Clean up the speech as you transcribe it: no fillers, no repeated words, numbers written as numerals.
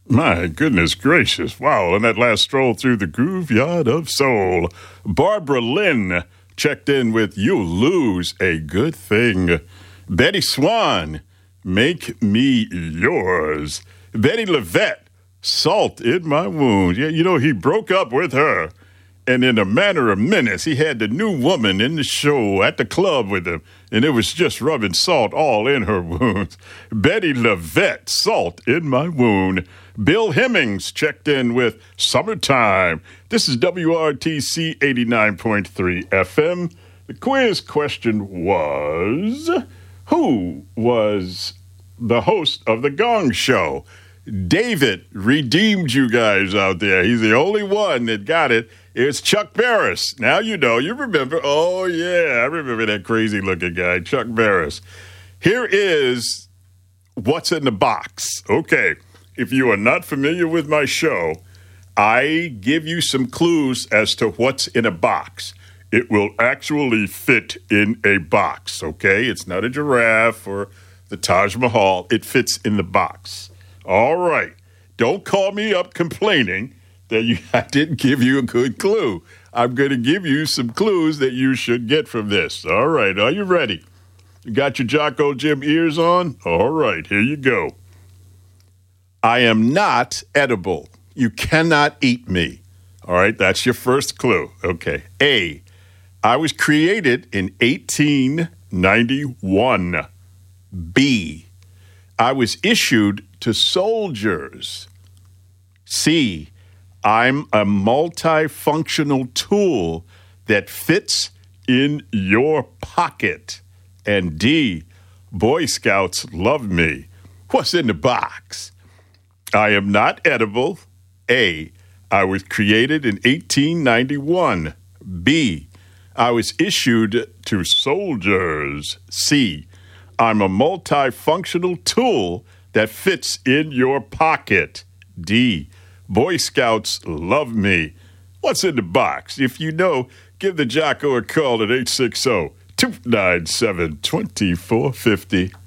My goodness gracious. Wow. And that last stroll through the Grooveyard of Soul. Barbara Lynn checked in with You Lose a Good Thing. Betty Swan, Make Me Yours. Betty LaVette, Salt in My Wound. Yeah, you know, he broke up with her. And in a matter of minutes, he had the new woman in the show at the club with him. And it was just rubbing salt all in her wounds. Betty LaVette, Salt in My Wound. Bill Hemmings checked in with Summertime. This is WRTC 89.3 FM. The quiz question was, who was the host of The Gong Show? David redeemed you guys out there. He's the only one that got it. It's Chuck Barris. Now you know. You remember. Oh, yeah. I remember that crazy-looking guy, Chuck Barris. Here is what's in the box. Okay. If you are not familiar with my show, I give you some clues as to what's in a box. It will actually fit in a box, okay? It's not a giraffe or the Taj Mahal. It fits in the box. All right. Don't call me up complaining that I didn't give you a good clue. I'm going to give you some clues that you should get from this. All right. Are you ready? You got your Jocko Jim ears on? All right. Here you go. I am not edible. You cannot eat me. All right. That's your first clue. Okay. A, I was created in 1891. B, I was issued to soldiers. C, I'm a multifunctional tool that fits in your pocket. And D, Boy Scouts love me. What's in the box? I am not edible. A, I was created in 1891. B, I was issued to soldiers. C, I'm a multifunctional tool that fits in your pocket. D, Boy Scouts love me. What's in the box? If you know, give the Jocko a call at 860-297-2450.